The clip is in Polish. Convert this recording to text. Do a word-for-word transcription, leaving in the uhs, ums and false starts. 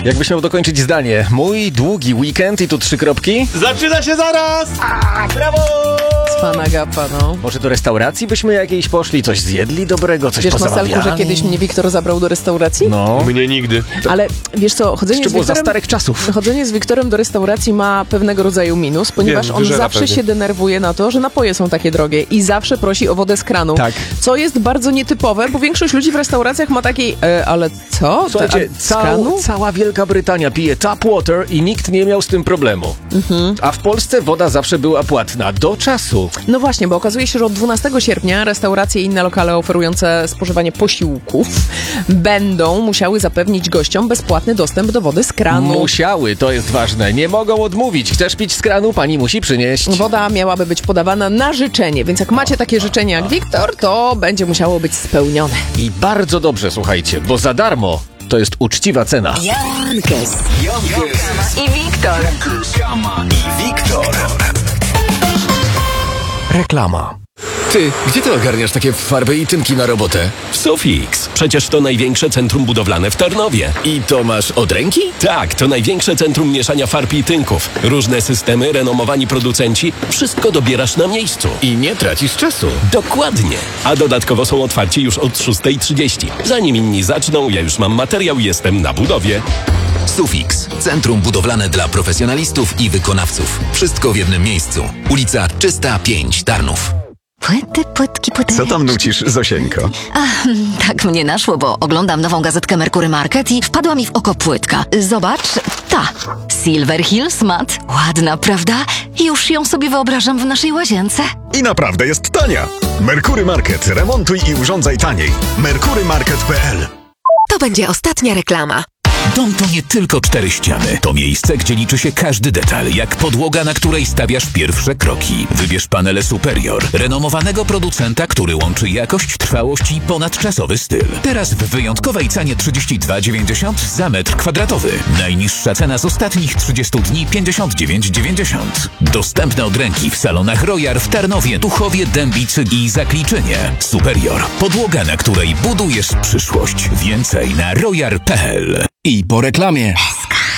Jakbyś miał dokończyć zdanie. Mój długi weekend i tu trzy kropki. Zaczyna się zaraz! A, brawo! Cwana gapa, no. Może do restauracji byśmy jakiejś poszli, coś zjedli dobrego, coś Wiesz, pozamawiali? Marcelku, że kiedyś mnie Wiktor zabrał do restauracji? No. Mnie nigdy. Ale wiesz co, chodzenie Jeszcze z było za Wiktorem... starych czasów. Chodzenie z Wiktorem do restauracji ma pewnego rodzaju minus, ponieważ Wiem, on wyżera zawsze pewnie. się denerwuje na to, że napoje są takie drogie i zawsze prosi o wodę z kranu. Tak. Co jest bardzo nietypowe, bo większość ludzi w restauracjach ma taki, e, ale co? Słuchajcie, A z cał, kranu? cała Wielka Brytania pije tap water i nikt nie miał z tym problemu. Mhm. A w Polsce woda zawsze była płatna. Do czasu. No właśnie, bo okazuje się, że od dwunastego sierpnia restauracje i inne lokale oferujące spożywanie posiłków będą musiały zapewnić gościom bezpłatny dostęp do wody z kranu. Musiały, to jest ważne. Nie mogą odmówić. Chcesz pić z kranu? Pani musi przynieść. Woda miałaby być podawana na życzenie, więc jak macie takie życzenie jak Wiktor, to będzie musiało być spełnione. I bardzo dobrze, słuchajcie, bo za darmo to jest uczciwa cena. Jankes. Jankes. I Wiktor. Kama i Wiktor. Reklama. Ty, gdzie ty ogarniasz takie farby i tynki na robotę? W Sufix. Przecież to największe centrum budowlane w Tarnowie. I to masz od ręki? Tak, to największe centrum mieszania farb i tynków. Różne systemy, renomowani producenci. Wszystko dobierasz na miejscu. I nie tracisz czasu. Dokładnie. A dodatkowo są otwarci już od szósta trzydzieści. Zanim inni zaczną, ja już mam materiał i jestem na budowie. Sufix. Centrum budowlane dla profesjonalistów i wykonawców. Wszystko w jednym miejscu. Ulica Czysta pięć, Tarnów. Płyty, płytki, płyty. Co tam nucisz, Zosieńko? Ach, tak mnie naszło, bo oglądam nową gazetkę Merkury Market i wpadła mi w oko płytka. Zobacz, ta. Silver Hills Matte. Ładna, prawda? Już ją sobie wyobrażam w naszej łazience. I naprawdę jest tania. Merkury Market. Remontuj i urządzaj taniej. merkury market kropka p l. To będzie ostatnia reklama. Dom to nie tylko cztery ściany. To miejsce, gdzie liczy się każdy detal, jak podłoga, na której stawiasz pierwsze kroki. Wybierz panele Superior, renomowanego producenta, który łączy jakość, trwałość i ponadczasowy styl. Teraz w wyjątkowej cenie trzydzieści dwa dziewięćdziesiąt za metr kwadratowy. Najniższa cena z ostatnich trzydziestu dni pięćdziesiąt dziewięć dziewięćdziesiąt. Dostępne od ręki w salonach Royal w Tarnowie, Tuchowie, Dębicy i Zakliczynie. Superior. Podłoga, na której budujesz przyszłość. Więcej na royal kropka p l. I po reklamie. Eska.